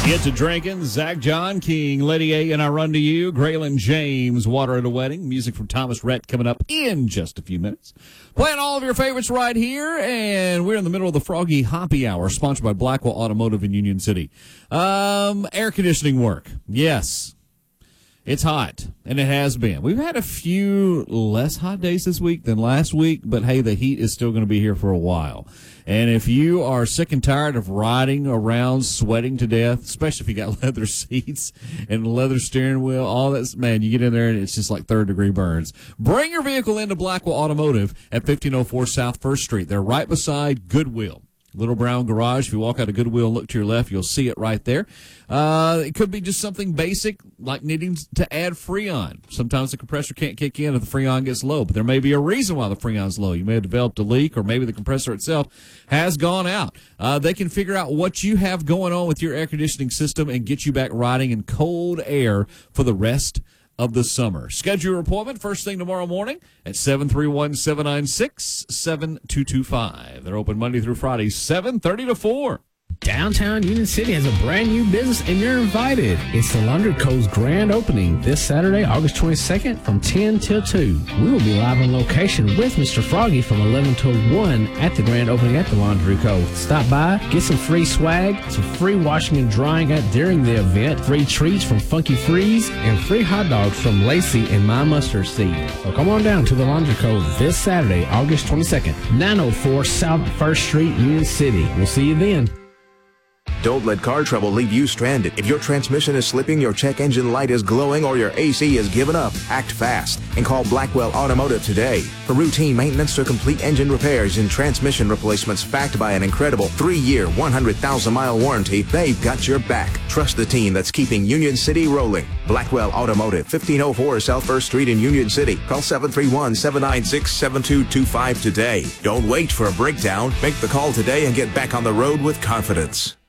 Get to drinking. Zach John King, Lady A, and I Run to You. Graylin James, Water at a Wedding. Music from Thomas Rhett coming up in just a few minutes. Playing all of your favorites right here, and we're in the middle of the Froggy Hoppy Hour, sponsored by Blackwell Automotive in Union City. Air conditioning work. Yes. It's hot, and it has been. We've had a few less hot days this week than last week, but hey, the heat is still going to be here for a while. And if you are sick and tired of riding around sweating to death, especially if you got leather seats and leather steering wheel, all that, man, you get in there and it's just like third-degree burns. Bring your vehicle into Blackwell Automotive at 1504 South 1st Street. They're right beside Goodwill. Little Brown Garage. If you walk out of Goodwill and look to your left, you'll see it right there. It could be just something basic like needing to add Freon. Sometimes the compressor can't kick in if the Freon gets low, but there may be a reason why the Freon's low. You may have developed a leak, or maybe the compressor itself has gone out. They can figure out what you have going on with your air conditioning system and get you back riding in cold air for the rest of the summer. Schedule your appointment first thing tomorrow morning at 731-796-7225. They're open Monday through Friday, 7:30 to 4. Downtown Union City has a brand new business, and you're invited. It's the Laundry Co.'s grand opening this Saturday, August 22nd from 10 till 2. We will be live on location with Mr. Froggy from 11 till 1 at the grand opening at the Laundry Co. Stop by, get some free swag, some free washing and drying during the event, free treats from Funky Freeze, and free hot dogs from Lacey and My Mustard Seed. So come on down to the Laundry Co. this Saturday, August 22nd, 904 South 1st Street, Union City. We'll see you then. Don't let car trouble leave you stranded. If your transmission is slipping, your check engine light is glowing, or your AC has given up, act fast and call Blackwell Automotive today. For routine maintenance or complete engine repairs and transmission replacements backed by an incredible 3-year, 100,000-mile warranty, they've got your back. Trust the team that's keeping Union City rolling. Blackwell Automotive, 1504 South 1st Street in Union City. Call 731-796-7225 today. Don't wait for a breakdown. Make the call today and get back on the road with confidence.